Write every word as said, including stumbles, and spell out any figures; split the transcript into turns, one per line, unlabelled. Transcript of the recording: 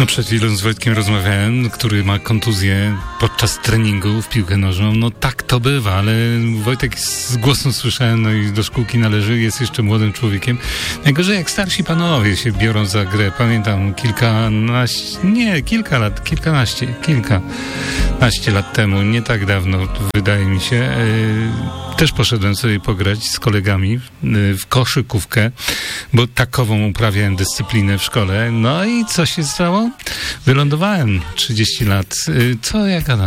No przed chwilą z Wojtkiem rozmawiałem, który ma kontuzję podczas treningu w piłkę nożną. No tak to bywa, ale Wojtek z głosu słyszałem, no i do szkółki należy, jest jeszcze młodym człowiekiem. Najgorzej jak starsi panowie się biorą za grę. Pamiętam kilkanaście, nie, kilka lat, kilkanaście, kilkanaście lat temu, nie tak dawno, wydaje mi się, yy, też poszedłem sobie pograć z kolegami yy, w koszykówkę, bo takową uprawiałem dyscyplinę w szkole. No i co się stało? Wylądowałem trzydzieści lat. Yy, co ja gadam?